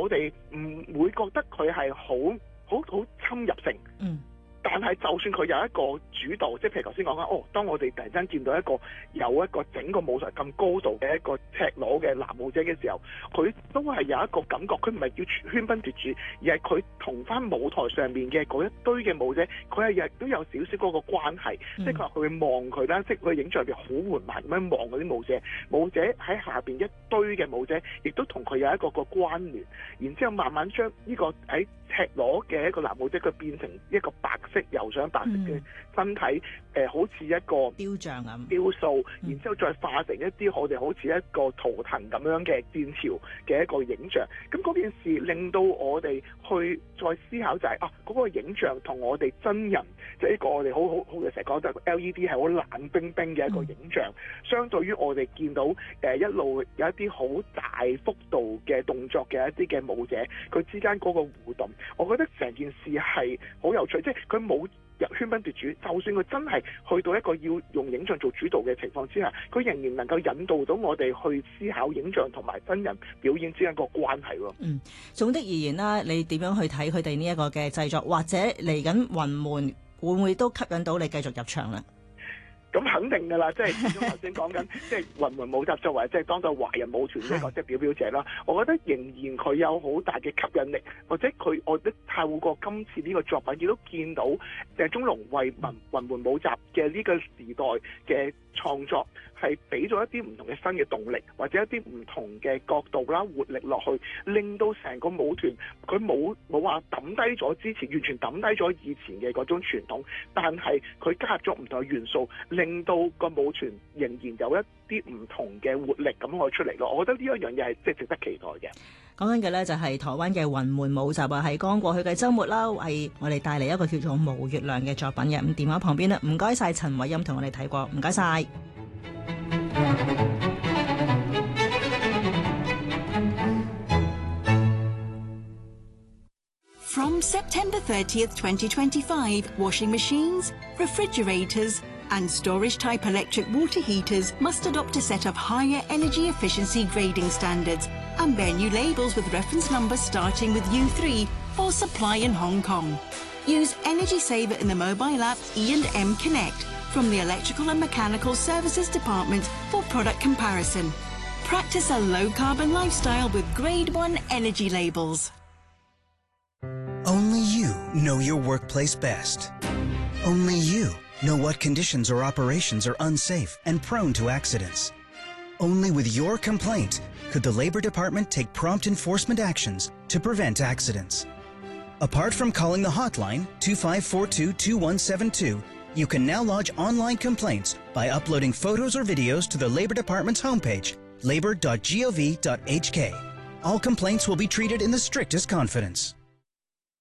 我哋唔會覺得佢係好侵入性。但係就算佢有一個主導，即係譬如頭先講緊，當我哋突然間見到有一個整個舞台咁高度嘅一個赤裸嘅男舞者嘅時候，佢都係有一個感覺，佢唔係叫喧賓奪主，而係佢同翻舞台上面嘅嗰一堆嘅舞者，佢係亦都有少少嗰個關係，即係佢話佢會望佢啦，即係佢影像入邊好緩慢咁樣望嗰啲舞者喺下邊一堆嘅舞者，亦都同佢有一個關聯，然之後慢慢將呢個喺赤裸嘅一個男舞者，佢變成一個白色油上白色嘅身體，好似一個雕像咁雕塑，然之後再化成一啲我哋好似一個圖騰咁樣嘅戰潮嘅一個影像。咁嗰件事令到我哋去再思考就係嗰個影像同我哋真人，即係一個我哋好嘅成日講就係 LED 係好冷冰冰嘅一個影像，相對於我哋見到一路有一啲好大幅度嘅動作嘅一啲嘅舞者，佢之間嗰個互動，我覺得成件事係好有趣，即係佢冇喧賓奪主，就算佢真係去到一個要用影像做主導嘅情況之下，佢仍然能夠引導到我哋去思考影像同埋真人表演之間個關係喎。 總的而言啦，你點樣去睇佢哋呢一個嘅製作，或者嚟緊雲門會唔會都吸引到你繼續入場咧？ 咁肯定㗎啦，即係始終頭先講緊，即係雲門舞集作為即係當代華人舞團一個即係表者啦，我覺得仍然佢有好大嘅吸引力，或者我覺得透過今次呢個作品，亦都見到鄭中龍為雲門舞集嘅呢個時代嘅創作係俾咗一啲唔同嘅新嘅動力，或者一啲唔同嘅角度啦、活力落去，令到成個舞團佢冇話抌低咗之前，完全抌低咗以前嘅嗰種傳統，但係佢加入咗唔同嘅元素，令到個舞團仍然有一啲唔同嘅活力咁可以出嚟咯。我覺得呢一樣嘢係即係值得期待嘅。 講緊嘅咧就係台灣嘅雲門舞集啊，喺剛過去嘅週末啦，為我哋帶嚟一個叫做《無月亮》嘅作品嘅。咁電話旁邊咧，唔該晒陳偉欽同我哋睇過，唔該晒。 From September 30th, 2025, washing machines, refrigerators, and storage-type electric water heaters must adopt a set of higher energy efficiency grading standards and bear new labels with reference numbers starting with U3 for supply in Hong Kong. Use Energy Saver in the mobile app E&M Connect from the Electrical and Mechanical Services Department for product comparison. Practice a low-carbon lifestyle with Grade 1 energy labels. Only you know your workplace best. Only you know what conditions or operations are unsafe and prone to accidents. Only with your complaint could the Labor Department take prompt enforcement actions to prevent accidents. Apart from calling the hotline 2542-2172, you can now lodge online complaints by uploading photos or videos to the Labor Department's homepage, labor.gov.hk. All complaints will be treated in the strictest confidence.